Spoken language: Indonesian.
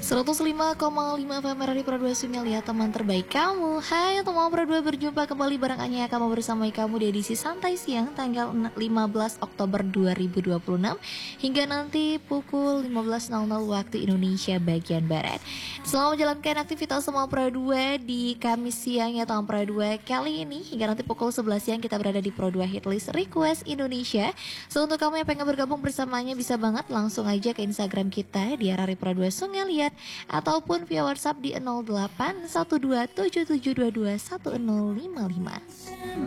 105,5 FM Radio Pro 2 Sumelia, teman terbaik kamu. Hai teman Pro 2, berjumpa kembali bareng Anya. Kamu bersama kamu di edisi Santai Siang tanggal 15 Oktober 2026 hingga nanti pukul 15.00 waktu Indonesia bagian Barat. Selamat menjalankan aktivitas semua Pro 2 di Kamis siang ya teman Pro 2. Kali ini hingga nanti pukul 11 siang kita berada di Pro 2 Hitlist Request Indonesia. So untuk kamu yang pengen bergabung bersamanya bisa banget langsung aja ke Instagram kita di RRI Pro 2 Sungai Liat ataupun via WhatsApp di 08 12 7722 1055.